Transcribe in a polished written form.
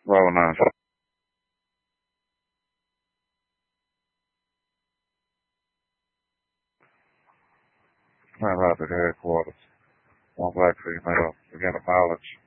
Very nice. Grand Rapids headquarters. One black female. Begin apology.